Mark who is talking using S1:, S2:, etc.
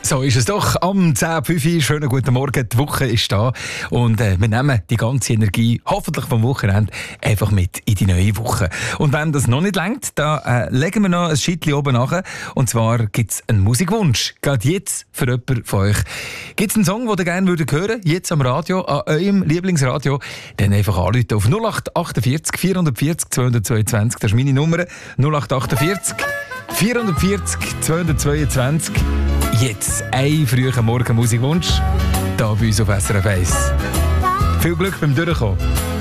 S1: So ist es doch. Am 10.05 Uhr. Schönen guten Morgen. Die Woche ist da. Und wir nehmen die ganze Energie, hoffentlich vom Wochenende, einfach mit in die neue Woche. Und wenn das noch nicht reicht, dann legen wir noch ein Scheitchen oben nach. Und zwar gibt es einen Musikwunsch. Gerade jetzt für jemanden von euch. Gibt es einen Song, den ihr gerne hören würdet, jetzt am Radio, an eurem Lieblingsradio? Dann einfach anrufen auf 0848 440 222. Das ist meine Nummer. 0848 440 222. Jetzt ein früher Morgen Musikwunsch. Hier bei uns auf SRF 1. Viel Glück beim Durchkommen.